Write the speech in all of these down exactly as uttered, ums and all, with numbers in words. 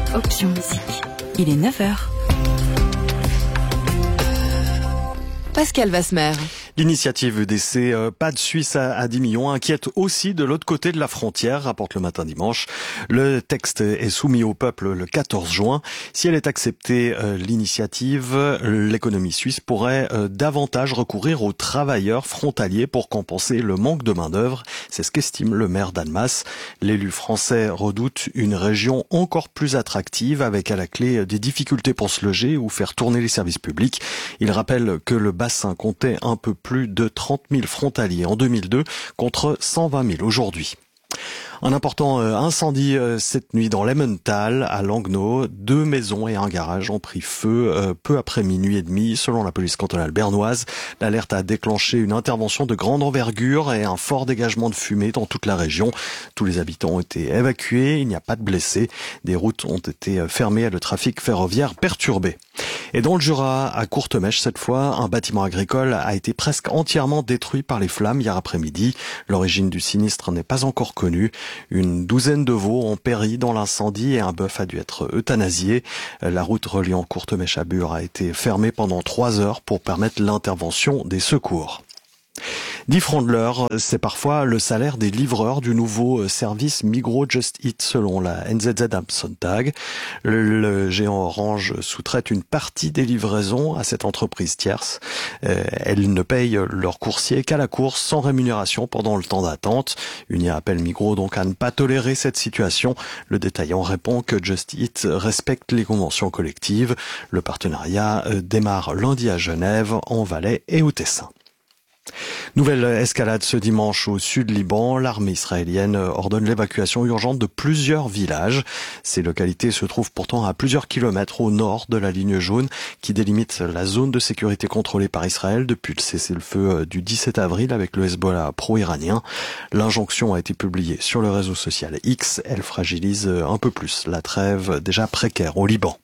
Option musique. Il est neuf heures. Pascal Vasmer. L'initiative E D C euh, Pas de Suisse à, à dix millions inquiète aussi de l'autre côté de la frontière, rapporte le Matin Dimanche. Le texte est soumis au peuple le quatorze juin. Si elle est acceptée, euh, l'initiative, l'économie suisse pourrait euh, davantage recourir aux travailleurs frontaliers pour compenser le manque de main-d'œuvre. C'est ce qu'estime le maire d'Annemasse. L'élu français redoute une région encore plus attractive avec à la clé des difficultés pour se loger ou faire tourner les services publics. Il rappelle que le bassin comptait un peu plus de trente mille frontaliers en deux mille deux contre cent vingt mille aujourd'hui. Un important euh, incendie euh, cette nuit dans l'Emmental, à Langnau. Deux maisons et un garage ont pris feu euh, peu après minuit et demi, selon la police cantonale bernoise. L'alerte a déclenché une intervention de grande envergure et un fort dégagement de fumée dans toute la région. Tous les habitants ont été évacués, il n'y a pas de blessés. Des routes ont été fermées et le trafic ferroviaire perturbé. Et dans le Jura, à Courtemêche cette fois, un bâtiment agricole a été presque entièrement détruit par les flammes hier après-midi. L'origine du sinistre n'est pas encore connue. Une douzaine de veaux ont péri dans l'incendie et un bœuf a dû être euthanasié. La route reliant Courtemêche à Bure a été fermée pendant trois heures pour permettre l'intervention des secours. dix francs de l'heure, c'est parfois le salaire des livreurs du nouveau service Migros Just Eat selon la N Z Z am Sonntag. Le, le géant Orange sous-traite une partie des livraisons à cette entreprise tierce. Euh, elles ne payent leurs coursiers qu'à la course sans rémunération pendant le temps d'attente. Uni appelle Migros donc à ne pas tolérer cette situation. Le détaillant répond que Just Eat respecte les conventions collectives. Le partenariat démarre lundi à Genève, en Valais et au Tessin. Nouvelle escalade ce dimanche au sud Liban. L'armée israélienne ordonne l'évacuation urgente de plusieurs villages. Ces localités se trouvent pourtant à plusieurs kilomètres au nord de la ligne jaune qui délimite la zone de sécurité contrôlée par Israël depuis le cessez-le-feu du dix-sept avril avec le Hezbollah pro-iranien. L'injonction a été publiée sur le réseau social X. Elle fragilise un peu plus la trêve déjà précaire au Liban.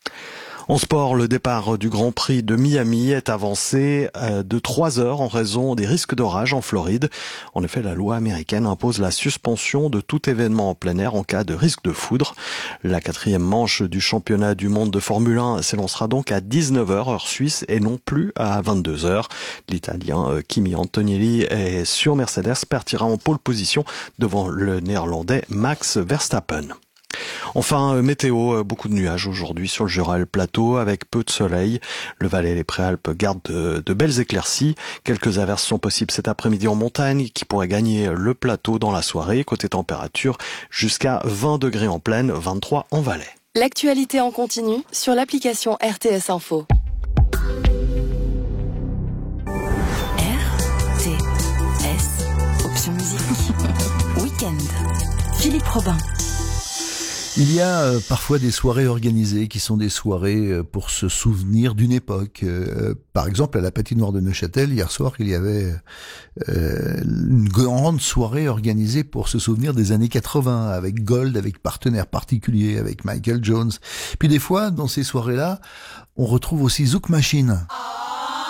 En sport, le départ du Grand Prix de Miami est avancé de trois heures en raison des risques d'orage en Floride. En effet, la loi américaine impose la suspension de tout événement en plein air en cas de risque de foudre. La quatrième manche du championnat du monde de Formule un s'élancera donc à dix-neuf heures heure suisse et non plus à vingt-deux heures. L'Italien Kimi Antonelli est sur Mercedes partira en pole position devant le Néerlandais Max Verstappen. Enfin, météo, beaucoup de nuages aujourd'hui sur le Jura et le plateau avec peu de soleil. Le Valais et les Préalpes gardent de, de belles éclaircies. Quelques averses sont possibles cet après-midi en montagne qui pourraient gagner le plateau dans la soirée. Côté température, jusqu'à vingt degrés en plaine, vingt-trois en Valais. L'actualité en continu sur l'application R T S Info. R T S, option musique. Week-end. Philippe Robin. Il y a euh, parfois des soirées organisées qui sont des soirées euh, pour se souvenir d'une époque. Euh, par exemple, à la patinoire de Neuchâtel, hier soir, il y avait euh, une grande soirée organisée pour se souvenir des années quatre-vingts, avec Gold, avec partenaires particuliers, avec Michael Jones. Puis des fois, dans ces soirées-là, on retrouve aussi Zouk Machine.